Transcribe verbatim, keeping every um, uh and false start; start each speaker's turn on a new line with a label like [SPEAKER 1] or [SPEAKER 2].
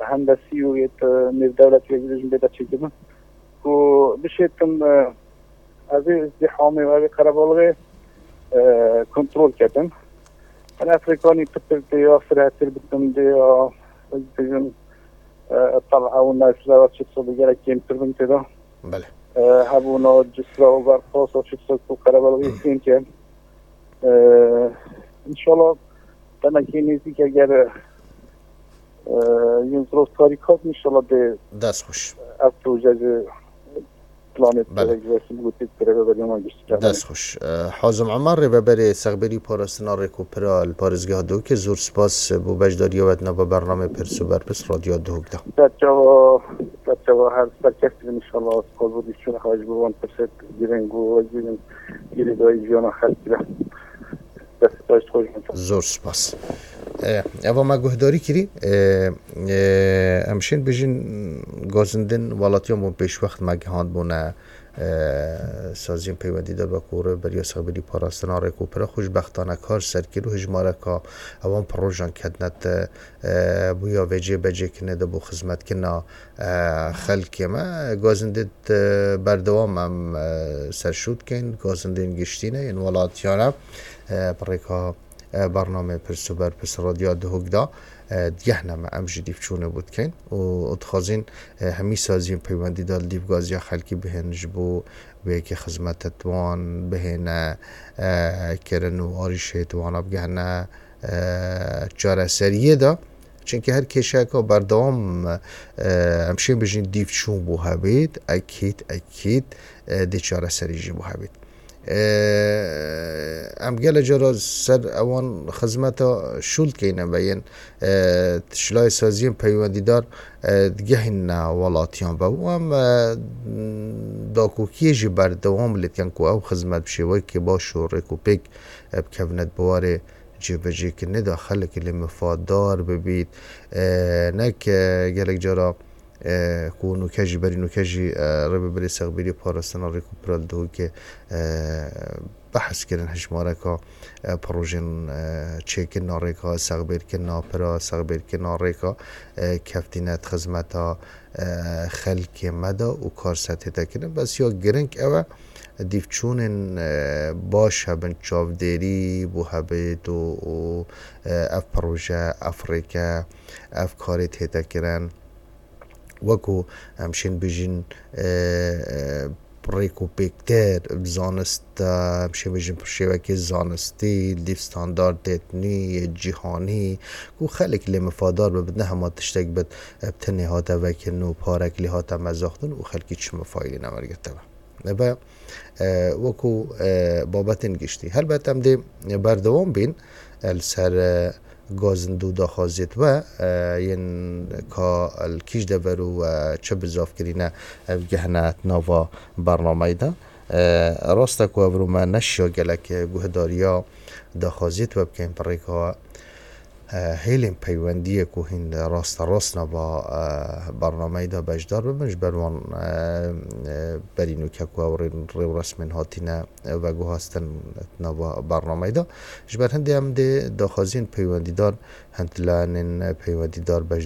[SPEAKER 1] هندسی و یت نيف دولة يجري بيتا تشيكنا و بشيتم هذه ازدحامي وهذه قرابلغي كنترول كتن الأفريقاني تبتل يا فراتر بتم دي بيجن طلعوا والناس لا تشوفوا بجالك كيم تربن كده
[SPEAKER 2] بله
[SPEAKER 1] هبونا جسرا وبرقاص وشوفوا قرابلغي كين كان إن شاء الله تنا كينيزي كأجر ينزلوا تاريخات إن شاء الله ده
[SPEAKER 2] دست خوش
[SPEAKER 1] أفتو جز بلانت
[SPEAKER 2] بله
[SPEAKER 1] دست
[SPEAKER 2] خوش حازم عمر رو ببری سغبری پاراستنا ریکوپرا الپارزگاه دو که زور سپاس بو بجداری و نبا برنامه پرسو برپس رادیو دو ده
[SPEAKER 1] تجاوا تجاوا هر سرکست ان شاء الله سپاس بودی چون خواهش بوان پرسد گیرنگو و گیرن گیری دای جیانا خلقی را دست داشت خوش
[SPEAKER 2] زور سپاس اوا ما گهداری کری امشین بجین گازندن والاتیان بون پیش وقت ما گهاند بونه سازیم پیوندی دار با کوره بریا سابری پاراستنا ریکوپرا خوشبختانه کار سرکی رو هجماره که اوان پروژان کدنت بویا وجه بجه کنه ده بو خدمت کنه خلقی ما گازندت بردوام هم سرشود کن گازندین گشتینه این والاتیانه برای برنامه پرسو بر پس رادیو دهوگدا دیگه ما امجد دیف چونه بود کن و اتخاذین همی سازیم پیوندی دال دیف گازیا خلکی بهن جبو به که خدمت توان بهن کرن و آریشه توان بگهن چاره سریه دا چون که هر کشه که بردام همشه بجین دیف چون بو هبید اکید اکید دی چاره سری جی بو هبید ام گله جرا سر اوان خدمتا شول کینه بین تشلای سازیم پیوندی دار دگهن ولاتیان با و ام داکوکی جی بردوام لیتین کو او خدمت بشوی که باشو ریکوپیک بکفنت بواره جی بجی که نداخل که مفادار ببید نک گله جرا کو نوکجی بری نوکجی رب بری سغبری پاراستنا ریکوپرال دو که بحث کردن هجماره که پروژن چیکن ناریکا سغبر کنا پرا سغبر کنا ریکا کفتینت خدمتا خلق مدا و کار سطح تکنه بس یا گرنگ اوه دیف چونن باش هبن چاودری بو هبید و اف پروژه افریقا اف کاری تیتا کرن وکو همشین بجین ریکوپیکتر بزانست همشین بجین پرشیوکی زانستی لیف ستاندارد اتنی جهانی کو خلق لی مفادار ببدنه همه تشتک بد بتنی هاتا وکن و پارک لی هاتا مزاختن و خلقی چه مفایلی نمرگته با وکو بابتن گشتی هل باتم دی بردوام بین السر گازندو داخازید و این که الکیش دبرو و چه بزاف کرینه گهنه نوا برنامه ده راسته که افرو ما نشیا گلک گهداریا داخازید و بکن پره که هیلیم پیوندیه که هین راست راست با برنامه ده بجدار ببنش بروان برینو که که افرین رو رسمین هاتینه و گو هستن نوا برنامه ده جبر هنده هم ده داخازین پیوندی دار هنتلانین پیوندی دار بجدار